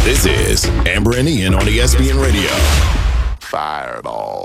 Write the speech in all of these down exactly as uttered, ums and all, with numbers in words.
This is Amber and Ian on E S P N Radio. Fireball.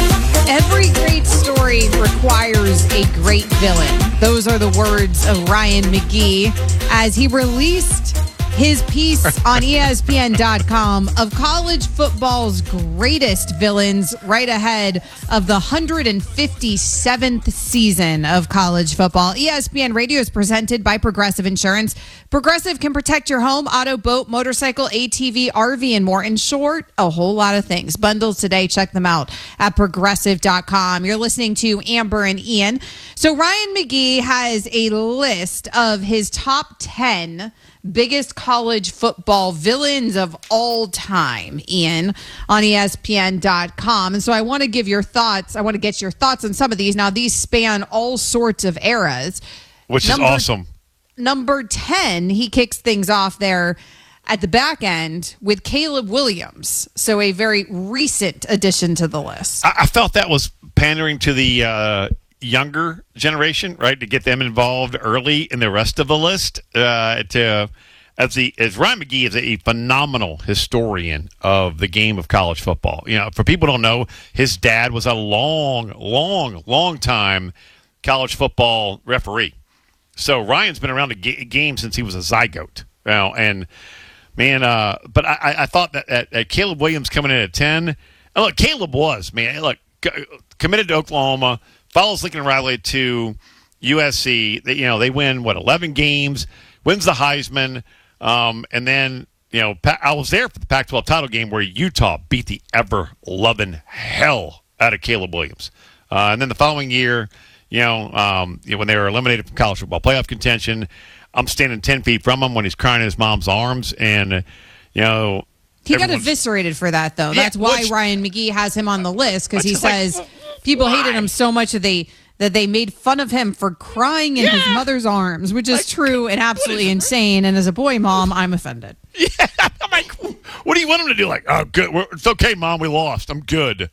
Every great story requires a great villain. Those are the words of Ryan McGee as he released his piece on E S P N dot com of college football's greatest villains right ahead of the one hundred fifty-seventh season of college football. E S P N Radio is presented by Progressive Insurance. Progressive can protect your home, auto, boat, motorcycle, A T V, R V, and more. In short, a whole lot of things. Bundles today. Check them out at progressive dot com. You're listening to Amber and Ian. So Ryan McGee has a list of his top ten biggest college football villains of all time, Ian, on E S P N dot com. And so I want to give your thoughts. I want to get your thoughts on some of these. Now, these span all sorts of eras. Which number, is awesome. Number ten, he kicks things off there at the back end with Caleb Williams. So a very recent addition to the list. I, I felt that was pandering to the uh, younger generation, right, to get them involved early in the rest of the list. Uh, to as the as Ryan McGee is a phenomenal historian of the game of college football. You know, for people who don't know, his dad was a long, long, long time college football referee. So Ryan's been around the ga- game since he was a zygote. You know, and man, uh, but I, I thought that, that, that Caleb Williams coming in at ten. And look, Caleb was man. Look, committed to Oklahoma. Follows Lincoln Riley to U S C. They, you know, they win, what, eleven games, wins the Heisman, um, and then, you know, I was there for the Pac twelve title game where Utah beat the ever-loving hell out of Caleb Williams. Uh, and then the following year, you know, um, you know, when they were eliminated from college football playoff contention, I'm standing ten feet from him when he's crying in his mom's arms, and, uh, you know. He got eviscerated for that, though. Yeah, That's why which, Ryan McGee has him on the list, because he says like, people why? hated him so much that they that they made fun of him for crying in yeah. his mother's arms, which is like, true and absolutely insane. And as a boy mom, I'm offended. Yeah, I'm like, what do you want him to do? Like, oh, good. We're, it's okay, Mom. We lost. I'm good.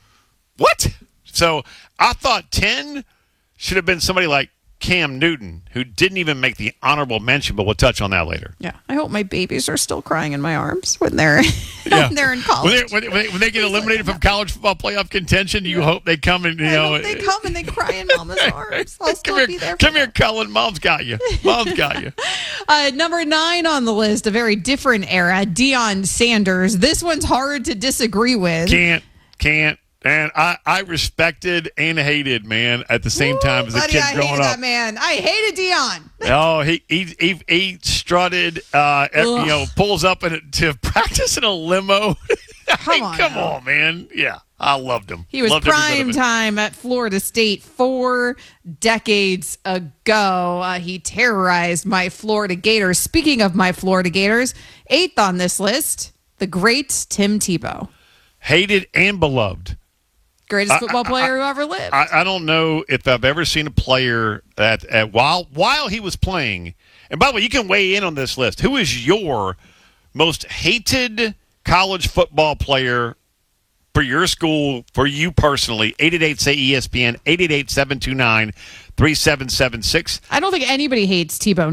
What? So I thought ten should have been somebody like Cam Newton, who didn't even make the honorable mention, but we'll touch on that later. Yeah, I hope my babies are still crying in my arms when they're yeah. when they're in college. When they, when they, when they get eliminated from college football playoff contention, you yeah. hope they come and you I know hope they come and they cry in Mama's arms. I'll still come here, be there. Come for here, them. Cullen. Mom's got you. Mom's got you. uh, number nine on the list, a very different era, Deion Sanders. This one's hard to disagree with. Can't, can't. And I, I respected and hated, man, at the same Ooh, time as a buddy, kid I growing hated up. That man, I hated Deion. Oh, he he he, he strutted, uh, at, you know, pulls up in a, to practice in a limo. Come I mean, on, come now. on, man. Yeah, I loved him. He was loved every bit prime of it. time at Florida State four decades ago. Uh, he terrorized my Florida Gators. Speaking of my Florida Gators, eighth on this list, the great Tim Tebow. Hated and beloved. Greatest football I, I, player who ever lived. I, I don't know if I've ever seen a player that at, while while he was playing. And by the way, you can weigh in on this list. Who is your most hated college football player for your school, for you personally? eight eight eight say E S P N, eight eight eight, seven two nine, three seven seven six. I don't think anybody hates Tebow